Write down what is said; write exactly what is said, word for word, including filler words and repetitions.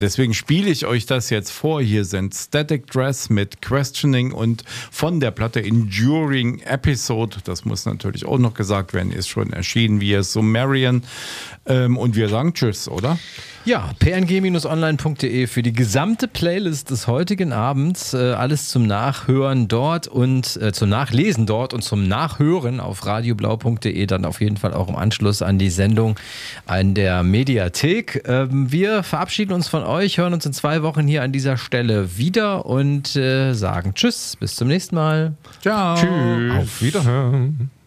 Deswegen spiele ich euch das jetzt vor. Hier sind Static Dress mit Questioning und von der Platte Enduring Episode, das muss natürlich auch noch gesagt werden, ist schon erschienen, wie es Sumerian. Ähm, und wir sagen Tschüss, oder? Ja, p n g Bindestrich online punkt d e für die gesamte Playlist des heutigen Abends. Äh, alles zum Nachhören dort und äh, zum Nachlesen dort und zum Nachhören auf radioblau punkt d e. Dann auf jeden Fall auch im Anschluss an die Sendung an der Mediathek. Ähm, wir verabschieden uns von euch, hören uns in zwei Wochen hier an dieser Stelle wieder und äh, sagen Tschüss, bis zum nächsten Mal. Ciao. Tschüss. Auf Wiederhören.